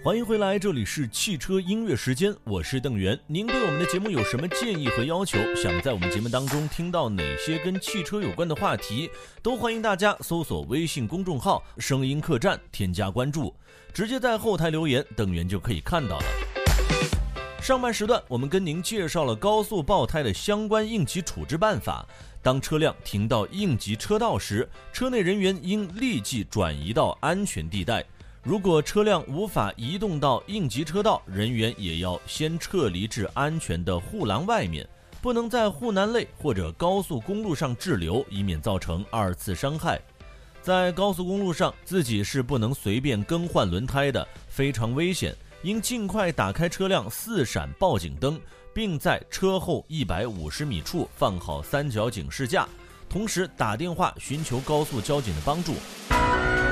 欢迎回来，这里是汽车音乐时间，我是邓源。您对我们的节目有什么建议和要求？想在我们节目当中听到哪些跟汽车有关的话题？都欢迎大家搜索微信公众号声音客栈，添加关注，直接在后台留言，邓源就可以看到了。上半时段我们跟您介绍了高速爆胎的相关应急处置办法。当车辆停到应急车道时，车内人员应立即转移到安全地带。如果车辆无法移动到应急车道，人员也要先撤离至安全的护栏外面，不能在护栏内或者高速公路上滞留，以免造成二次伤害。在高速公路上，自己是不能随便更换轮胎的，非常危险，应尽快打开车辆4闪报警灯，并在车后150米处放好三角警示架，同时打电话寻求高速交警的帮助。